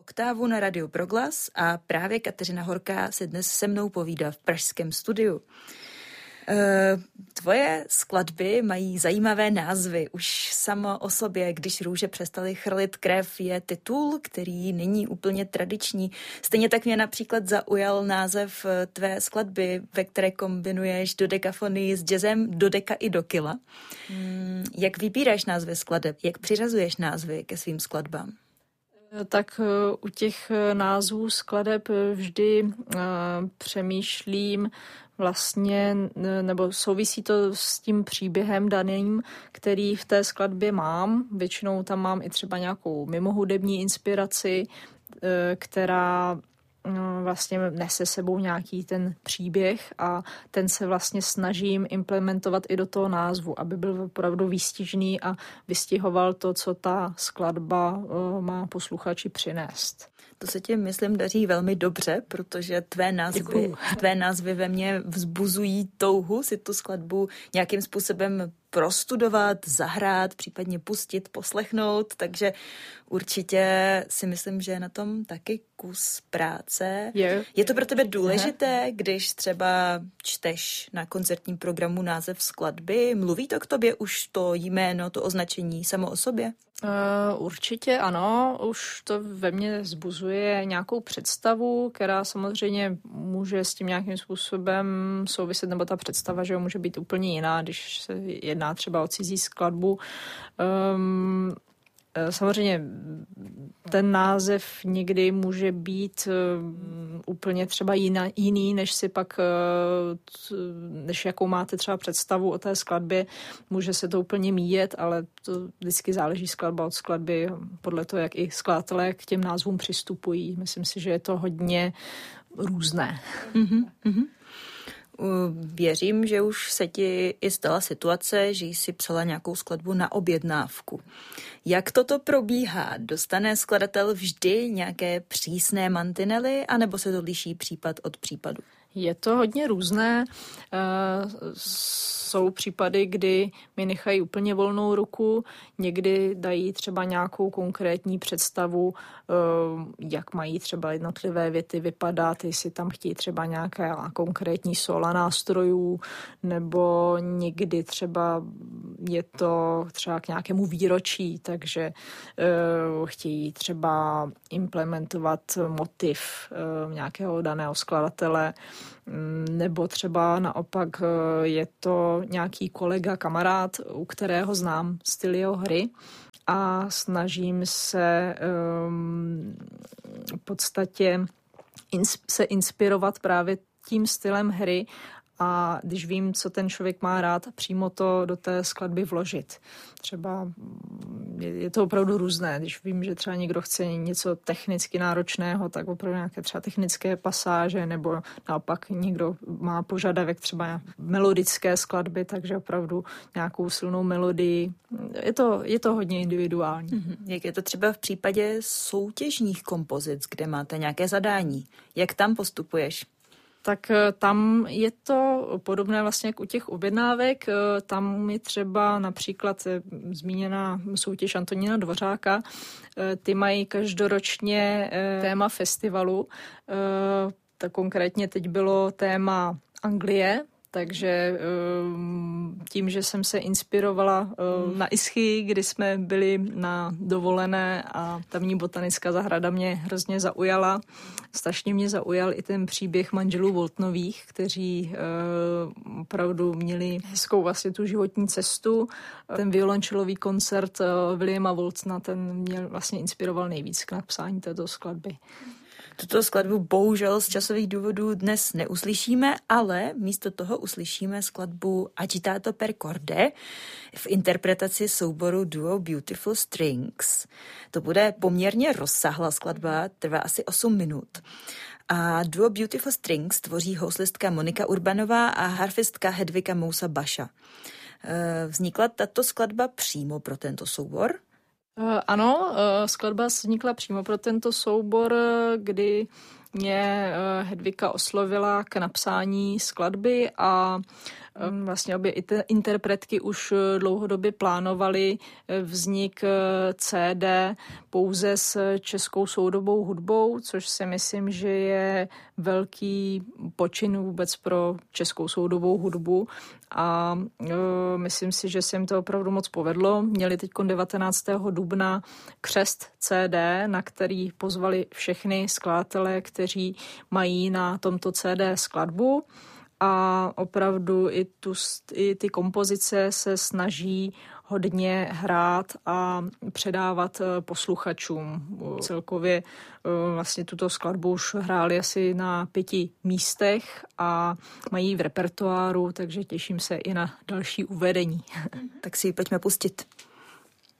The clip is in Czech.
Oktávu na Rádiu Proglas a právě Kateřina Horká se dnes se mnou povídá v pražském studiu. Tvoje skladby mají zajímavé názvy. Už samo o sobě, Když růže přestaly chrlit krev, je titul, který není úplně tradiční. Stejně tak mě například zaujal název tvé skladby, ve které kombinuješ dodekafonii s jazzem do deka i do kila. Jak vybíráš názvy skladeb? Jak přiřazuješ názvy ke svým skladbám? Tak u těch názvů skladeb vždy přemýšlím vlastně, nebo souvisí to s tím příběhem daným, který v té skladbě mám. Většinou tam mám i třeba nějakou mimohudební inspiraci, která vlastně nese sebou nějaký ten příběh a ten se vlastně snažím implementovat i do toho názvu, aby byl opravdu výstižný a vystihoval to, co ta skladba má posluchači přinést. To se ti, myslím, daří velmi dobře, protože tvé názvy ve mně vzbuzují touhu si tu skladbu nějakým způsobem prostudovat, zahrát, případně pustit, poslechnout, takže určitě si myslím, že je na tom taky kus práce. Je to pro tebe důležité, když třeba čteš na koncertním programu název skladby? Mluví to k tobě už to jméno, to označení samo o sobě? Určitě ano, už to ve mně vzbuzuje nějakou představu, která samozřejmě může s tím nějakým způsobem souviset, nebo ta představa, že může být úplně jiná, když se jedná třeba o cizí skladbu. Samozřejmě ten název někdy může být úplně třeba jiný, než jakou máte třeba představu o té skladbě. Může se to úplně míjet, ale to vždycky záleží skladba od skladby, podle toho, jak i skladatelé k těm názvům přistupují. Myslím si, že je to hodně různé. Mm-hmm. Věřím, že už se ti i stala situace, že jsi psala nějakou skladbu na objednávku. Jak toto probíhá? Dostane skladatel vždy nějaké přísné mantinely, anebo se to liší případ od případu? Je to hodně různé. Jsou případy, kdy mi nechají úplně volnou ruku, někdy dají třeba nějakou konkrétní představu, jak mají třeba jednotlivé věty vypadat, jestli tam chtějí třeba nějaké konkrétní sóla nástrojů, nebo někdy třeba je to třeba k nějakému výročí, takže chtějí třeba implementovat motiv nějakého daného skladatele, nebo třeba naopak je to nějaký kolega, kamarád, u kterého znám styl jeho hry a snažím se v podstatě se inspirovat právě tím stylem hry a když vím, co ten člověk má rád, přímo to do té skladby vložit. Třeba je to opravdu různé. Když vím, že třeba někdo chce něco technicky náročného, tak opravdu nějaké třeba technické pasáže, nebo naopak někdo má požadavek třeba melodické skladby, takže opravdu nějakou silnou melodii. Je to hodně individuální. Jak je to třeba v případě soutěžních kompozic, kde máte nějaké zadání? Jak tam postupuješ? Tak tam je to podobné vlastně jak u těch objednávek. Tam je třeba například zmíněná soutěž Antonína Dvořáka. Ty mají každoročně téma festivalu. Tak konkrétně teď bylo téma Anglie, takže tím, že jsem se inspirovala na Ischii, kdy jsme byli na dovolené a tamní botanická zahrada mě hrozně zaujala. Strašně mě zaujal i ten příběh manželů Woltonových, kteří opravdu měli hezkou vlastně tu životní cestu. Ten violončelový koncert Williama Woltona, ten mě vlastně inspiroval nejvíc k napsání této skladby. Tuto skladbu bohužel z časových důvodů dnes neuslyšíme, ale místo toho uslyšíme skladbu Agitato per corde v interpretaci souboru duo Beautiful Strings. To bude poměrně rozsáhlá skladba, trvá asi 8 minut. A duo Beautiful Strings tvoří houslistka Monika Urbanová a harfistka Hedvika Mousa-Baša. Vznikla tato skladba přímo pro tento soubor? Ano, skladba vznikla přímo pro tento soubor, kdy mě Hedvika oslovila k napsání skladby a Vlastně obě interpretky už dlouhodobě plánovaly vznik CD pouze s českou soudobou hudbou, což si myslím, že je velký počin vůbec pro českou soudobou hudbu a myslím si, že se jim to opravdu moc povedlo. Měli teď 19. dubna křest CD, na který pozvali všechny skladatelé, kteří mají na tomto CD skladbu. A opravdu i ty kompozice se snaží hodně hrát a předávat posluchačům. Celkově vlastně tuto skladbu už hráli asi na 5 místech a mají v repertoáru, takže těším se i na další uvedení. Tak si ji pojďme pustit.